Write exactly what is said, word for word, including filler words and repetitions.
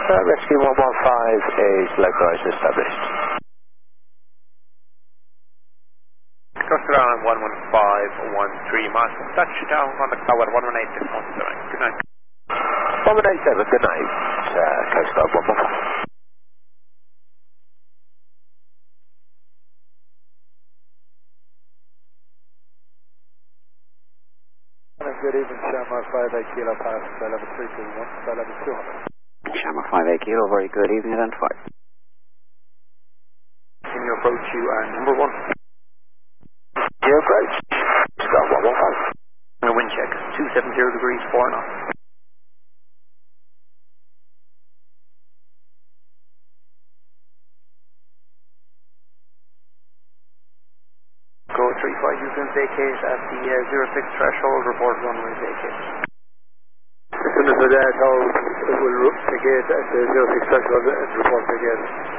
Uh, rescue one one five is localized and established. Coastal Island one one five one three, Mars touchdown on the tower one one eight six one seven. Good night. one one eight seven, good night. Uh, Coast Guard one one five. Good evening, Shamrock five eight Kilo Pass, level three two one, level two hundred. Shamrock five eight Kilo, very good evening, identified. Can you approach you are number one? You approach. Coast Guard one one five. And a wind check, two seven zero degrees, four knots. Go three five, you can vacate at the uh, zero six threshold, report runway vacate. As soon as the dad holds, it will vacate at the zero six threshold and report vacate.